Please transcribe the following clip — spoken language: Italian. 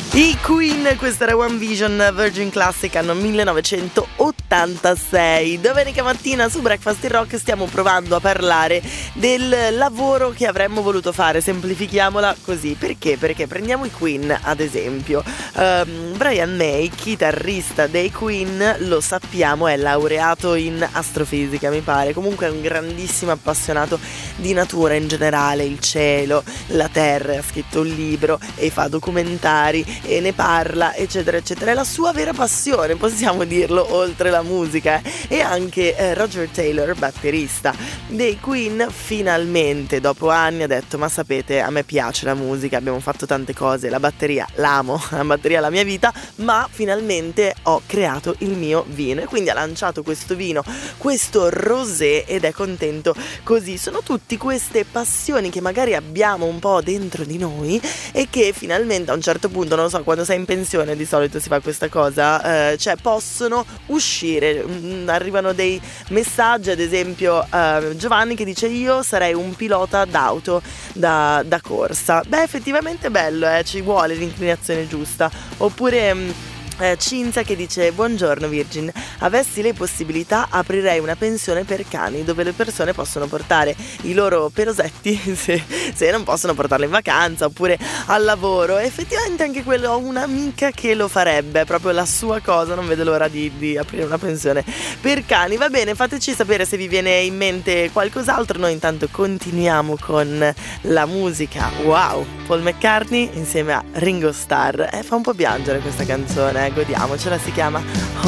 I Queen, questa era One Vision, Virgin Classic, anno 1986. Domenica mattina su Breakfast in Rock stiamo provando a parlare del lavoro che avremmo voluto fare. Semplifichiamola così. Perché? Perché prendiamo i Queen ad esempio. Brian May, chitarrista dei Queen, lo sappiamo, è laureato in astrofisica mi pare. Comunque è un grandissimo appassionato di natura in generale, il cielo, la terra. Ha scritto un libro e fa documentari e ne parla, eccetera eccetera. È la sua vera passione, possiamo dirlo, oltre la musica. E anche Roger Taylor, batterista dei Queen, finalmente dopo anni ha detto: ma sapete, a me piace la musica, abbiamo fatto tante cose, la batteria l'amo, la batteria è la mia vita, ma finalmente ho creato il mio vino. E quindi ha lanciato questo vino, questo rosé, ed è contento così. Sono tutte queste passioni che magari abbiamo un po' dentro di noi e che finalmente a un certo punto, non lo so, quando sei in pensione di solito si fa questa cosa, cioè possono uscire. Arrivano dei messaggi, ad esempio Giovanni che dice: io sarei un pilota d'auto da corsa. Beh, effettivamente è bello, ci vuole l'inclinazione giusta. Oppure Cinzia che dice: buongiorno Virgin, avessi le possibilità aprirei una pensione per cani dove le persone possono portare i loro perosetti se non possono portarli in vacanza oppure al lavoro. Effettivamente anche quello, ho un'amica che lo farebbe, proprio la sua cosa, non vedo l'ora di aprire una pensione per cani. Va bene, fateci sapere se vi viene in mente qualcos'altro. Noi intanto continuiamo con la musica. Wow, Paul McCartney insieme a Ringo Starr, fa un po' piangere questa canzone, godiamocela, si chiama